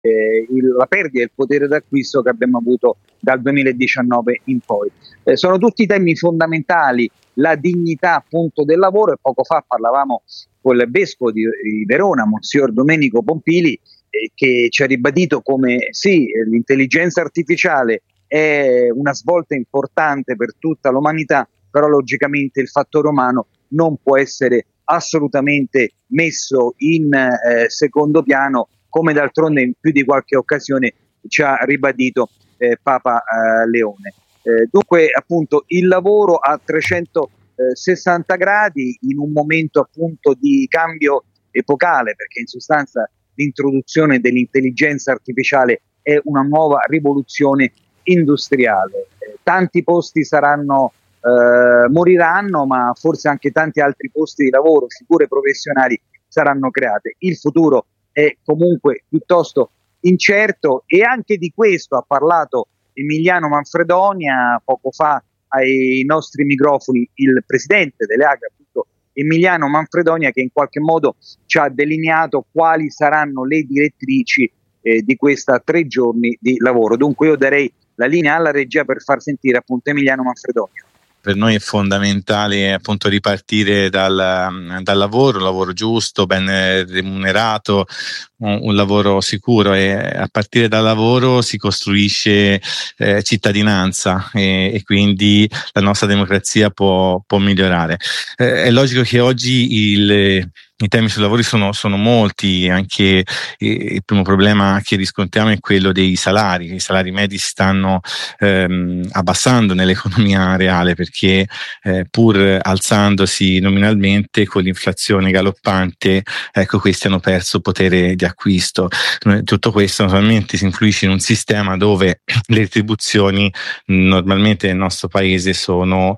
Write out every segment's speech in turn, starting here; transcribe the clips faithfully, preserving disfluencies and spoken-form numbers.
eh, il, la perdita del potere d'acquisto che abbiamo avuto dal duemiladiciannove in poi. Eh, sono tutti temi fondamentali, la dignità appunto del lavoro, e poco fa parlavamo con il vescovo di, di Verona, Monsignor Domenico Pompili, eh, che ci ha ribadito come sì, l'intelligenza artificiale è una svolta importante per tutta l'umanità, però logicamente il fattore umano non può essere assolutamente messo in eh, secondo piano, come d'altronde in più di qualche occasione ci ha ribadito eh, Papa eh, Leone. Eh, dunque appunto il lavoro a trecentosessanta gradi in un momento appunto di cambio epocale, perché in sostanza l'introduzione dell'intelligenza artificiale è una nuova rivoluzione industriale. Eh, tanti posti saranno eh, moriranno, ma forse anche tanti altri posti di lavoro, figure professionali saranno create. Il futuro è comunque piuttosto incerto, e anche di questo ha parlato Emiliano Manfredonia poco fa ai nostri microfoni, il presidente delle Agri, appunto Emiliano Manfredonia, che in qualche modo ci ha delineato quali saranno le direttrici eh, di questa tre giorni di lavoro. Dunque io darei la linea alla regia per far sentire appunto Emiliano Manfredonia. Per noi è fondamentale appunto ripartire dal, dal lavoro, un lavoro giusto, ben remunerato, un, un lavoro sicuro, e a partire dal lavoro si costruisce eh, cittadinanza, e, e quindi la nostra democrazia può, può migliorare. Eh, è logico che oggi il I temi sul lavoro sono, sono molti, anche eh, il primo problema che riscontriamo è quello dei salari. I salari medi si stanno ehm, abbassando nell'economia reale, perché eh, pur alzandosi nominalmente, con l'inflazione galoppante, ecco, questi hanno perso potere di acquisto. Tutto questo naturalmente si influisce in un sistema dove le retribuzioni normalmente nel nostro paese sono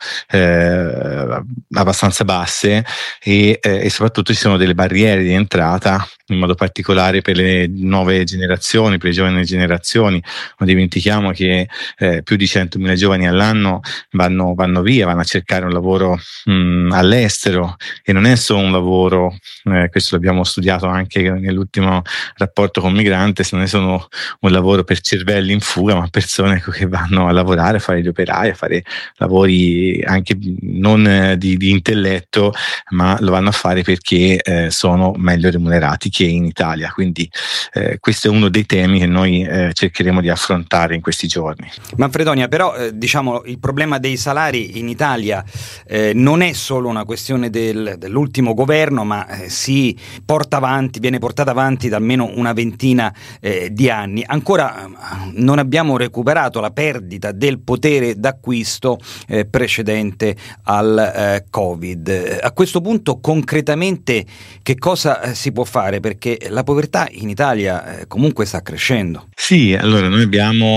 eh, abbastanza basse, e, eh, e soprattutto ci sono delle barriere di entrata, in modo particolare per le nuove generazioni, per le giovani generazioni. Non dimentichiamo che eh, più di centomila giovani all'anno vanno, vanno via, vanno a cercare un lavoro mh, all'estero, e non è solo un lavoro, eh, questo l'abbiamo studiato anche nell'ultimo rapporto con Migrante, non è solo un lavoro per cervelli in fuga, ma persone che vanno a lavorare, a fare gli operai, a fare lavori anche non eh, di, di intelletto, ma lo vanno a fare perché eh, sono meglio remunerati che in Italia. Quindi eh, questo è uno dei temi che noi eh, cercheremo di affrontare in questi giorni. Manfredonia, però eh, diciamo il problema dei salari in Italia eh, non è solo una questione del, dell'ultimo governo, ma eh, si porta avanti, viene portata avanti da almeno una ventina eh, di anni. Ancora eh, non abbiamo recuperato la perdita del potere d'acquisto eh, precedente al eh, Covid. A questo punto concretamente che cosa si può fare? Perché la povertà in Italia eh, comunque sta crescendo. Sì, allora noi abbiamo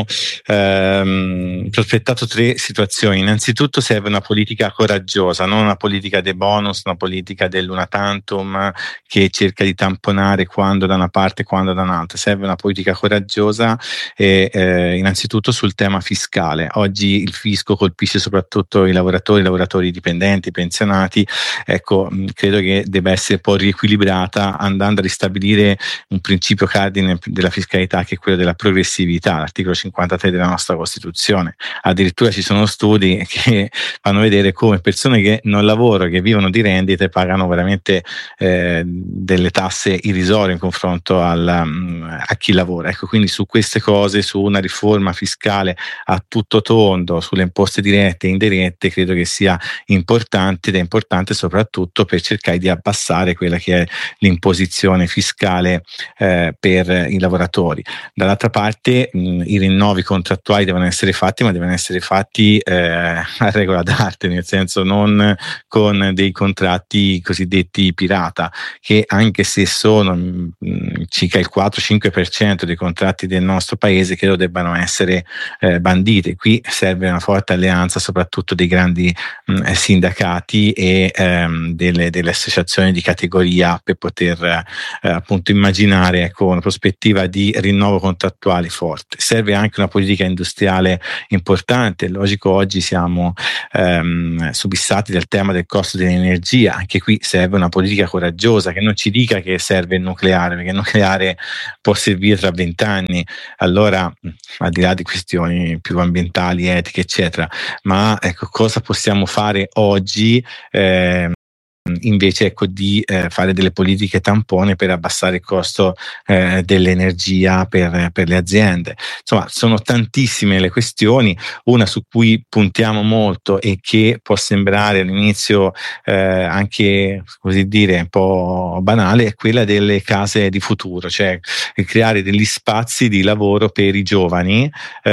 ehm, prospettato tre situazioni. Innanzitutto serve una politica coraggiosa, non una politica dei bonus, una politica dell'una tantum che cerca di tamponare quando da una parte e quando da un'altra. Serve una politica coraggiosa, e eh, innanzitutto sul tema fiscale. Oggi il fisco colpisce soprattutto i lavoratori, i lavoratori dipendenti, i pensionati. Ecco, credo che debba essere un po' riequilibrata, andando a ristabilire un principio cardine della fiscalità, che è quello della progressività, l'articolo cinquantatré della nostra Costituzione. Addirittura ci sono studi che fanno vedere come persone che non lavorano, che vivono di rendite, pagano veramente eh, delle tasse irrisorie in confronto al, a chi lavora. Ecco, quindi su queste cose, su una riforma fiscale a tutto tondo, sulle imposte dirette e indirette, credo che sia importante, ed è importante soprattutto per cercare di abbassare quella che è l'imposizione fiscale eh, per i lavoratori. Dall'altra parte mh, i rinnovi contrattuali devono essere fatti, ma devono essere fatti eh, a regola d'arte, nel senso non con dei contratti cosiddetti pirata, che anche se sono mh, circa il quattro cinque per cento dei contratti del nostro paese, credo debbano essere eh, banditi. Qui serve una forte alleanza soprattutto dei grandi mh, sindacati e ehm, delle, delle associazioni di categoria, per poter eh, appunto immaginare, ecco, una prospettiva di rinnovo contrattuale attuale forte. Serve anche una politica industriale importante. È logico, oggi siamo ehm, subissati dal tema del costo dell'energia, anche qui serve una politica coraggiosa che non ci dica che serve il nucleare, perché il nucleare può servire tra vent'anni, allora al di là di questioni più ambientali, etiche eccetera, ma ecco, cosa possiamo fare oggi eh, invece ecco di eh, fare delle politiche tampone per abbassare il costo eh, dell'energia per, per le aziende. Insomma, sono tantissime le questioni. Una su cui puntiamo molto e che può sembrare all'inizio eh, anche, così dire, un po' banale, è quella delle case di futuro, cioè creare degli spazi di lavoro per i giovani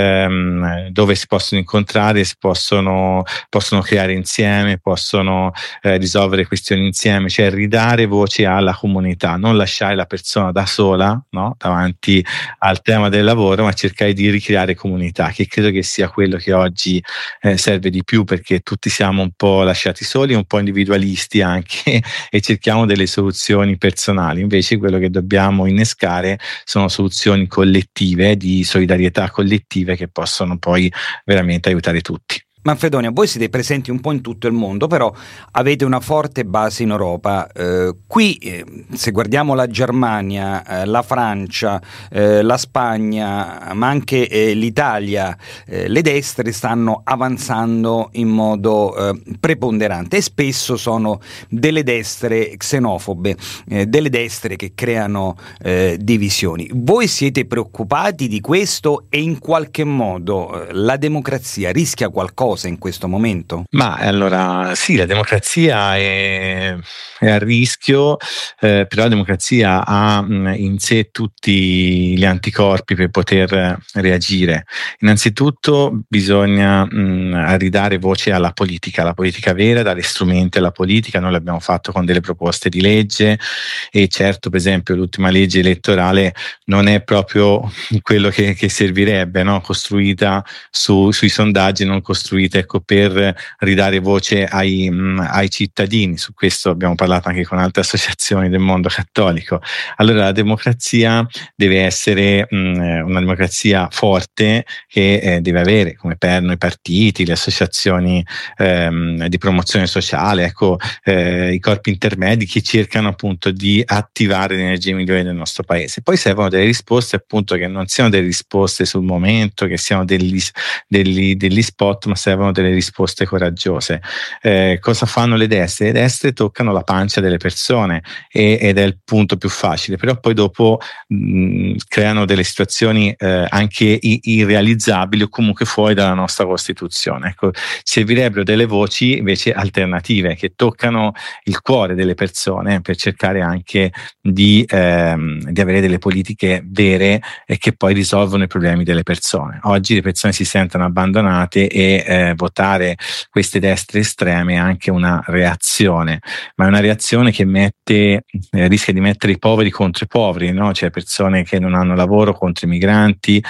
ehm, dove si possono incontrare, si possono, possono creare insieme, possono eh, risolvere questioni insieme, cioè ridare voce alla comunità, non lasciare la persona da sola, no? Davanti al tema del lavoro, ma cercare di ricreare comunità, che credo che sia quello che oggi eh, serve di più, perché tutti siamo un po' lasciati soli, un po' individualisti anche e cerchiamo delle soluzioni personali. Invece quello che dobbiamo innescare sono soluzioni collettive, di solidarietà collettive, che possono poi veramente aiutare tutti. Manfredonia, voi siete presenti un po' in tutto il mondo, però avete una forte base in Europa. Eh, qui, eh, se guardiamo la Germania, eh, la Francia, eh, la Spagna, ma anche eh, l'Italia, eh, le destre stanno avanzando in modo eh, preponderante e spesso sono delle destre xenofobe, eh, delle destre che creano eh, divisioni. Voi siete preoccupati di questo e in qualche modo eh, la democrazia rischia qualcosa in questo momento? Ma allora sì, la democrazia è, è a rischio, eh, però la democrazia ha mh, in sé tutti gli anticorpi per poter reagire. Innanzitutto bisogna mh, ridare voce alla politica, alla politica vera, dare strumenti alla politica. Noi l'abbiamo fatto con delle proposte di legge e certo, per esempio, l'ultima legge elettorale non è proprio quello che, che servirebbe, no? Costruita su, sui sondaggi, non costruita ecco, per ridare voce ai, mh, ai cittadini. Su questo abbiamo parlato anche con altre associazioni del mondo cattolico. Allora la democrazia deve essere mh, una democrazia forte che eh, deve avere come perno i partiti, le associazioni ehm, di promozione sociale, ecco, eh, i corpi intermedi che cercano appunto di attivare le energie migliori del nostro paese. Poi servono delle risposte appunto che non siano delle risposte sul momento, che siano degli, degli, degli spot, ma servono delle risposte coraggiose. Eh, cosa fanno le destre? Le destre toccano la pancia delle persone e, ed è il punto più facile, però poi dopo mh, creano delle situazioni eh, anche irrealizzabili o comunque fuori dalla nostra Costituzione. Ecco, servirebbero delle voci invece alternative che toccano il cuore delle persone per cercare anche di, ehm, di avere delle politiche vere e che poi risolvono i problemi delle persone. Oggi le persone si sentono abbandonate e eh, votare queste destre estreme è anche una reazione, ma è una reazione che mette, eh, rischia di mettere i poveri contro i poveri, no? Cioè persone che non hanno lavoro contro i migranti,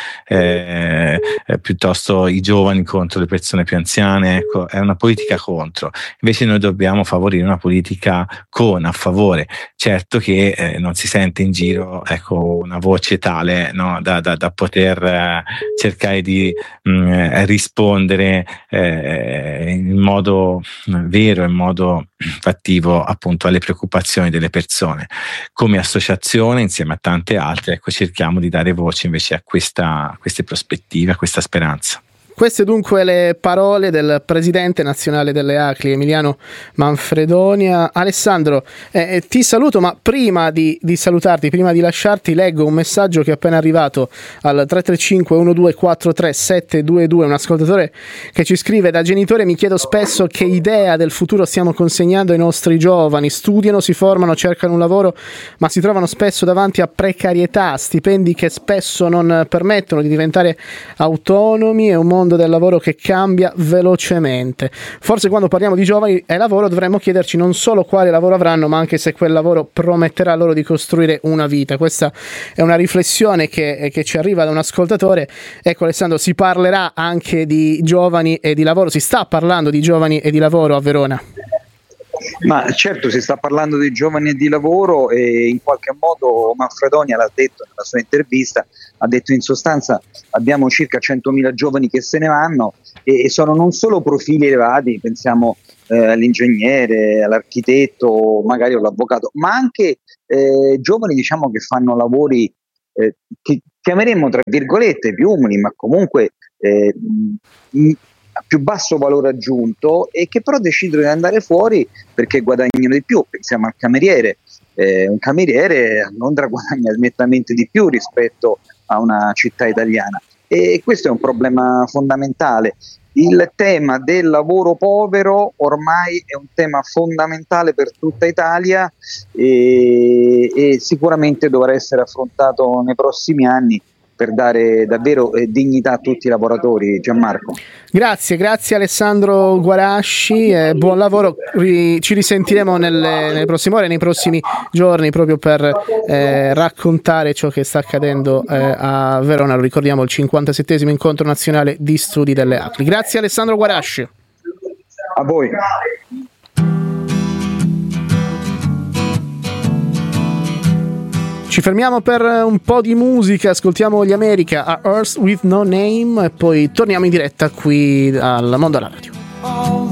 eh, eh, piuttosto i giovani contro le persone più anziane. Ecco, è una politica contro. Invece noi dobbiamo favorire una politica con, a favore. Certo che eh, non si sente in giro ecco, una voce tale, no? da, da, da poter eh, cercare di mh, rispondere eh, in modo vero, in modo fattivo appunto alle preoccupazioni delle persone. Come associazione, insieme a tante altre, ecco, cerchiamo di dare voce invece a, questa, a queste prospettive, a questa speranza. Queste dunque le parole del presidente nazionale delle A C L I, Emiliano Manfredonia. Alessandro, eh, ti saluto, ma prima di, di salutarti, prima di lasciarti, leggo un messaggio che è appena arrivato al tre tre cinque uno due quattro tre sette due due, un ascoltatore che ci scrive: da genitore mi chiedo spesso che idea del futuro stiamo consegnando ai nostri giovani. Studiano, si formano, cercano un lavoro, ma si trovano spesso davanti a precarietà, stipendi che spesso non permettono di diventare autonomi e un mondo del lavoro che cambia velocemente. Forse quando parliamo di giovani e lavoro dovremmo chiederci non solo quale lavoro avranno, ma anche se quel lavoro prometterà loro di costruire una vita. Questa è una riflessione che, che ci arriva da un ascoltatore. Ecco Alessandro, si parlerà anche di giovani e di lavoro, si sta parlando di giovani e di lavoro a Verona? Ma certo, si sta parlando dei giovani e di lavoro, e in qualche modo Manfredonia l'ha detto nella sua intervista, ha detto in sostanza abbiamo circa centomila giovani che se ne vanno, e, e sono non solo profili elevati, pensiamo eh, all'ingegnere, all'architetto, magari all'avvocato, ma anche eh, giovani, diciamo, che fanno lavori eh, che chiameremmo tra virgolette più umili, ma comunque eh, a più basso valore aggiunto, e che però decidono di andare fuori perché guadagnano di più. Pensiamo al cameriere, eh, un cameriere a Londra guadagna nettamente di più rispetto a una città italiana, e questo è un problema fondamentale. Il tema del lavoro povero ormai è un tema fondamentale per tutta Italia, e, e sicuramente dovrà essere affrontato nei prossimi anni per dare davvero eh, dignità a tutti i lavoratori. Gianmarco. Grazie, grazie Alessandro Guarasci, eh, buon lavoro, Ri- ci risentiremo nelle, nelle prossime ore, nei prossimi giorni, proprio per eh, raccontare ciò che sta accadendo eh, a Verona. Lo ricordiamo, il cinquantasettesimo incontro nazionale di studi delle A C L I. Grazie Alessandro Guarasci. A voi. Ci fermiamo per un po' di musica, ascoltiamo gli America a Earth with No Name e poi torniamo in diretta qui al Mondo alla Radio.